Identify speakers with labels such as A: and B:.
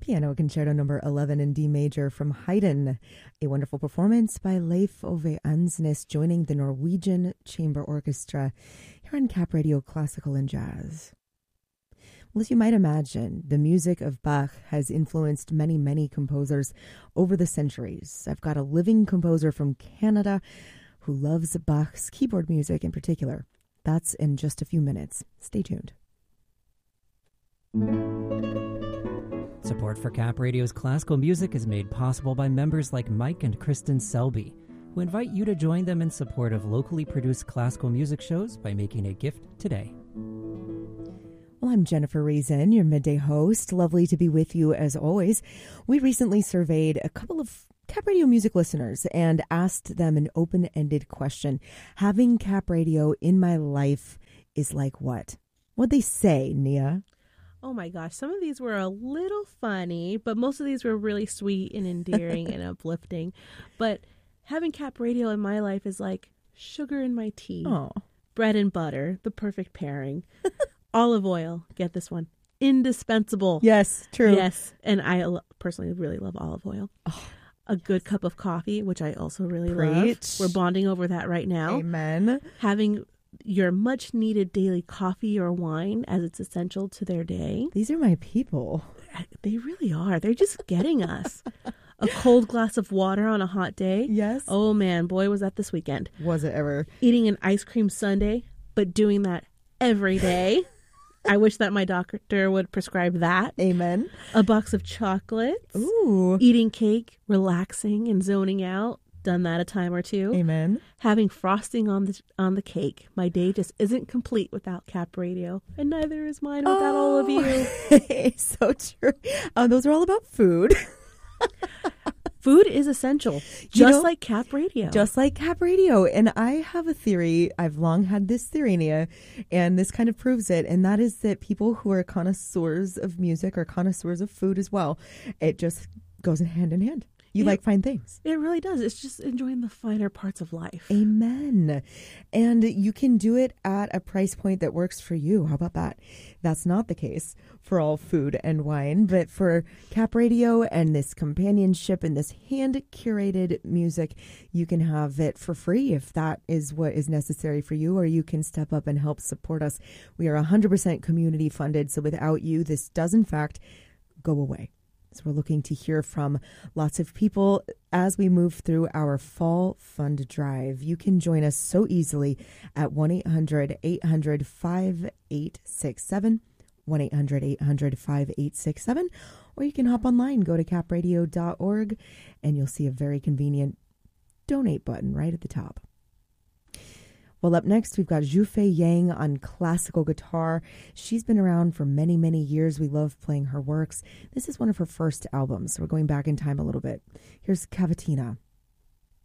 A: Piano Concerto number 11 in D major from Haydn, a wonderful performance by Leif Ove Ansnes joining the Norwegian Chamber Orchestra here on Cap Radio Classical and Jazz. Well, as you might imagine, the music of Bach has influenced many, many composers over the centuries. I've got a living composer from Canada who loves Bach's keyboard music in particular. That's in just a few minutes. Stay tuned.
B: Support for Cap Radio's classical music is made possible by members like Mike and Kristen Selby, who invite you to join them in support of locally produced classical music shows by making a gift today.
A: Well, I'm Jennifer Reason, your midday host. Lovely to be with you as always. We recently surveyed a couple of Cap Radio music listeners and asked them an open-ended question. Having Cap Radio in my life is like what? What'd they say, Nia?
C: Oh my gosh, some of these were a little funny, but most of these were really sweet and endearing and uplifting. But having Cap Radio in my life is like sugar in my tea, bread and butter, the perfect pairing. Olive oil, get this one, indispensable.
A: Yes, true.
C: Yes, and I personally really love olive oil. Oh. A good cup of coffee, which I also really love. We're bonding over that right now.
A: Amen.
C: Having your much needed daily coffee or wine as it's essential to their day.
A: These are my people.
C: They really are. They're just getting us. A cold glass of water on a hot day.
A: Yes.
C: Oh man, boy, was that this weekend.
A: Was it ever?
C: Eating an ice cream sundae, but doing that every day. I wish that my doctor would prescribe that.
A: Amen.
C: A box of chocolates.
A: Ooh.
C: Eating cake, relaxing and zoning out. Done that a time or two.
A: Amen.
C: Having frosting on the cake. My day just isn't complete without Cap Radio, and neither is mine without all of you.
A: So true. Those are all about food.
C: Food is essential, just like Cap Radio.
A: Just like Cap Radio. And I have a theory. I've long had this theory, Nia, and this kind of proves it. And that is that people who are connoisseurs of music are connoisseurs of food as well. It just goes hand in hand. You like fine things.
C: It really does. It's just enjoying the finer parts of life.
A: Amen. And you can do it at a price point that works for you. How about that? That's not the case for all food and wine, but for Cap Radio and this companionship and this hand-curated music, you can have it for free if that is what is necessary for you, or you can step up and help support us. We are 100% community funded, so without you, this does in fact go away. So we're looking to hear from lots of people as we move through our fall fund drive. You can join us so easily at 1-800-800-5867, 1-800-800-5867, or you can hop online, go to capradio.org, and you'll see a very convenient donate button right at the top. Well, up next, we've got Zhufei Yang on classical guitar. She's been around for many, many years. We love playing her works. This is one of her first albums, so we're going back in time a little bit. Here's Cavatina.